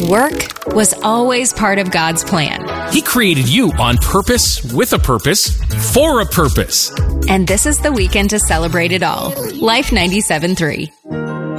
Work was always part of God's plan. He created you on purpose, with a purpose, for a purpose. And this is the weekend to celebrate it all. Life 97.3.